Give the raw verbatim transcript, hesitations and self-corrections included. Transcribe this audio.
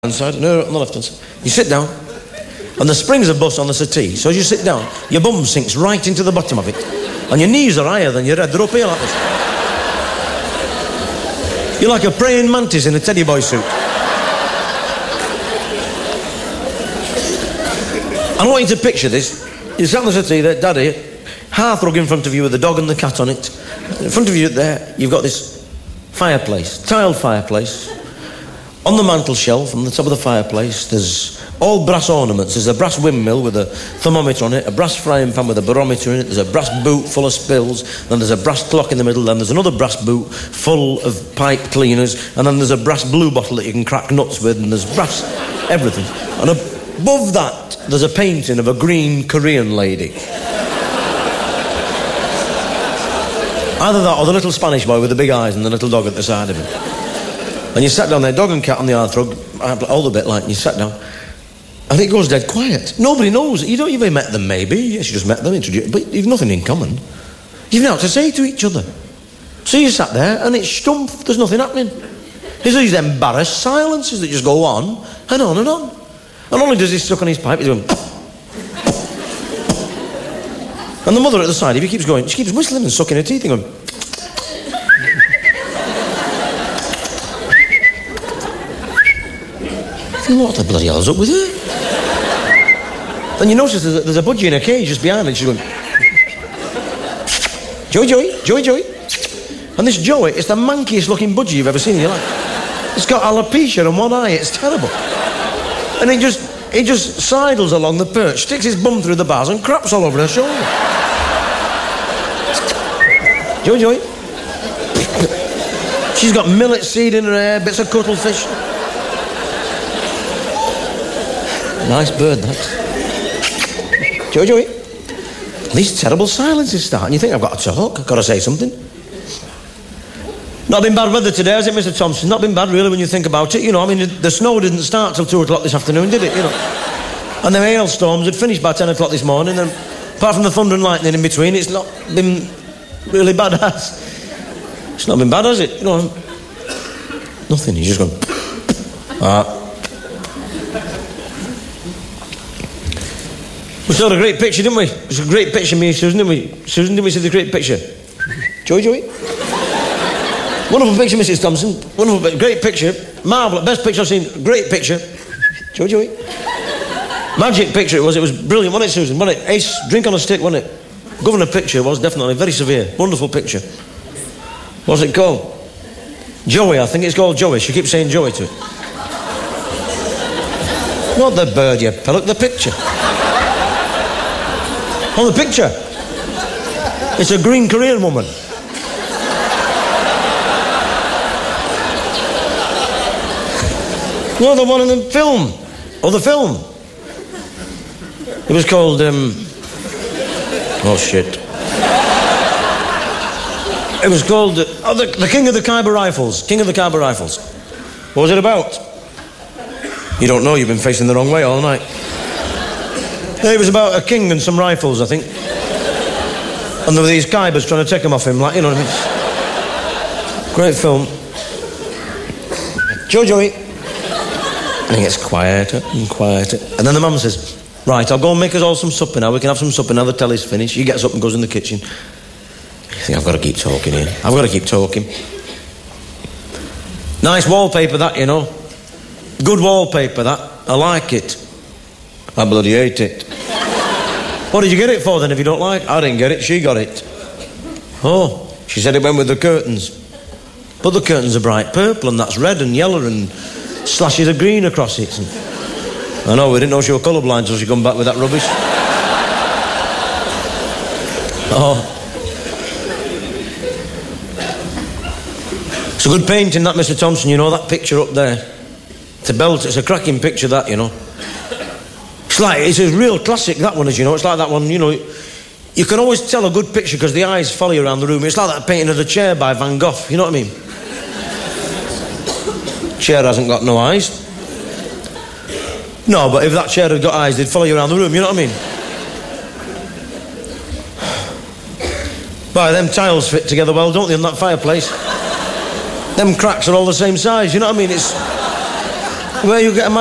hand side, no, on the left hand side. You sit down, and the springs are bust on the settee, so as you sit down, your bum sinks right into the bottom of it, and your knees are higher than your head. They're up here like this. You're like a praying mantis in a teddy boy suit. I want you to picture this. You sat on the settee there, Daddy, hearthrug in front of you with the dog and the cat on it. In front of you there, you've got this fireplace, tiled fireplace. On the mantel shelf, on the top of the fireplace, there's all brass ornaments. There's a brass windmill with a thermometer on it, a brass frying pan with a barometer in it, there's a brass boot full of spills, then there's a brass clock in the middle, then there's another brass boot full of pipe cleaners, and then there's a brass blue bottle that you can crack nuts with, and there's brass everything. And above that, there's a painting of a green Korean lady. Either that or the little Spanish boy with the big eyes and the little dog at the side of him. And you sat down there, dog and cat on the hearthrug, all the bit like, and you sat down, and it goes dead quiet. Nobody knows. You don't even met them, maybe. Yes, you just met them, introduced, but you've nothing in common. You've nothing to say to each other. So you sat there, and it's stump. There's nothing happening. There's these embarrassed silences that just go on and on and on. And only does he suck on his pipe, he's going. And the mother at the side, if he keeps going, she keeps whistling and sucking her teeth and going. What the bloody hell's up with her? Then you notice there's a, there's a budgie in a cage just behind her, and she's going. Joey, Joey, Joey, Joey. And this Joey, it's the mankiest looking budgie you've ever seen in your life. It's got alopecia in one eye, it's terrible. And he just, he just sidles along the perch, sticks his bum through the bars and craps all over her shoulder. Joey, Joey. She's got millet seed in her hair, bits of cuttlefish. Nice bird, that. Joey, Joey. These terrible silences start, and you think, I've got to talk, I've got to say something. Not been bad weather today, has it, Mister Thompson? Not been bad, really, when you think about it. You know, I mean, the snow didn't start till two o'clock this afternoon, did it? You know. And the hailstorms had finished by ten o'clock this morning, and apart from the thunder and lightning in between, it's not been really bad, has It's not been bad, has it? You know, nothing, he's just gone. Ah. We saw a great picture, didn't we? It was a great picture, me and Susan, didn't we? Susan, didn't we see the great picture? Joey, Joey. Wonderful picture, Missus Thompson. Wonderful, great picture. Marvellous, best picture I've seen. Great picture. Joey, Joey. Magic picture it was. It was brilliant, wasn't it, Susan? Wasn't it? Ace, drink on a stick, wasn't it? Governor picture was definitely very severe. Wonderful picture. What's it called? Joey, I think it's called Joey. She keeps saying Joey to it. Not the bird, you pillock, the picture. On the picture. It's a green Korean woman. No, the one in the film. Or the film. It was called, um... Oh, shit. It was called... Uh, oh, the, the King of the Khyber Rifles. King of the Khyber Rifles. What was it about? You don't know, you've been facing the wrong way all night. It was about a king and some rifles, I think. And there were these Khybers trying to take them off him, like, you know what I mean? Great film. Joey, Joey. And he gets quieter and quieter. And then the mum says, right, I'll go and make us all some supper now. We can have some supper now the telly's finished. He gets up and goes in the kitchen. You think, I've got to keep talking here. I've got to keep talking. Nice wallpaper, that, you know. Good wallpaper, that. I like it. I bloody hate it. What did you get it for then if you don't like it? I didn't get it, she got it. Oh, she said it went with the curtains. But the curtains are bright purple and that's red and yellow and slashes of green across it. And I know, we didn't know she was colourblind until she come back with that rubbish. Oh. It's a good painting, that, Mister Thompson, you know, that picture up there. It's a belt, it's a cracking picture, that, you know. It's like, it's a real classic, that one, as you know. It's like that one, you know, you can always tell a good picture because the eyes follow you around the room. It's like that painting of the chair by Van Gogh, you know what I mean? Chair hasn't got no eyes. No, but if that chair had got eyes, they'd follow you around the room, you know what I mean? Boy, them tiles fit together well, don't they, in that fireplace? Them cracks are all the same size, you know what I mean? It's... Where you get a